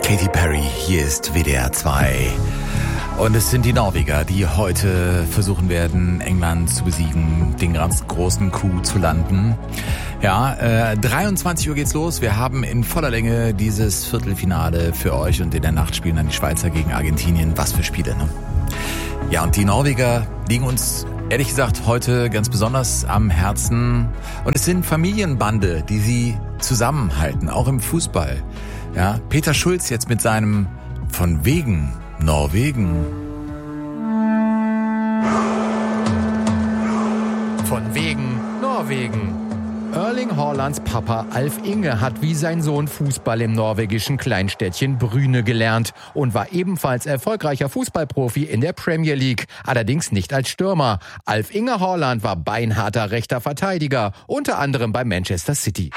Katy Perry, hier ist WDR 2. Und es sind die Norweger, die heute versuchen werden, England zu besiegen, den ganz großen Coup zu landen. Ja, 23 Uhr geht's los. Wir haben in voller Länge dieses Viertelfinale für euch und in der Nacht spielen dann die Schweizer gegen Argentinien. Was für Spiele, ne? Ja, und die Norweger liegen uns ehrlich gesagt heute ganz besonders am Herzen. Und es sind Familienbande, die sie zusammenhalten, auch im Fußball. Ja, Peter Schulz jetzt mit seinem Von wegen Norwegen. Von wegen Norwegen. Erling Haalands Papa Alf Inge hat wie sein Sohn Fußball im norwegischen Kleinstädtchen Bryne gelernt und war ebenfalls erfolgreicher Fußballprofi in der Premier League, allerdings nicht als Stürmer. Alf Inge Haaland war beinharter rechter Verteidiger, unter anderem bei Manchester City.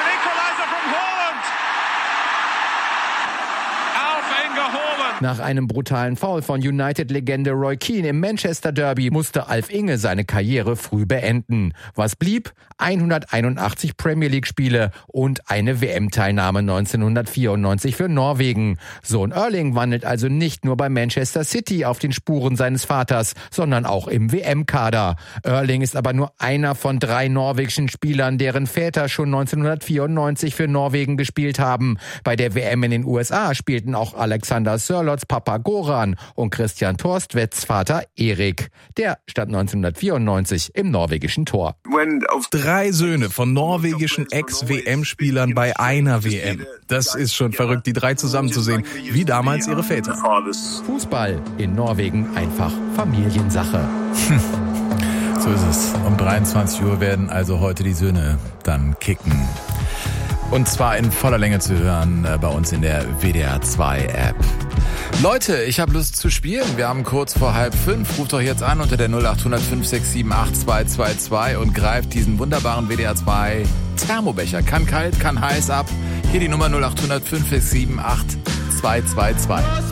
Nach einem brutalen Foul von United-Legende Roy Keane im Manchester Derby musste Alf Inge seine Karriere früh beenden. Was blieb? 181 Premier League-Spiele und eine WM-Teilnahme 1994 für Norwegen. Sohn Erling wandelt also nicht nur bei Manchester City auf den Spuren seines Vaters, sondern auch im WM-Kader. Erling ist aber nur einer von 3 norwegischen Spielern, deren Väter schon 1994 für Norwegen gespielt haben. Bei der WM in den USA spielten auch Alexander Sørloths Papa Goran und Christian Thorstvedts Vater Erik. Der stand 1994 im norwegischen Tor. 3 Söhne von norwegischen Ex-WM-Spielern bei einer WM. Das ist schon verrückt, die 3 zusammenzusehen, wie damals ihre Väter. Fußball in Norwegen einfach Familiensache. So ist es. Um 23 Uhr werden also heute die Söhne dann kicken. Und zwar in voller Länge zu hören bei uns in der WDR 2 App. Leute, ich habe Lust zu spielen. Wir haben kurz vor 4:30. Ruft doch jetzt an unter der 0800 567 8222 und greift diesen wunderbaren WDR 2 Thermobecher. Kann kalt, kann heiß ab. Hier die Nummer 0800 567 8222.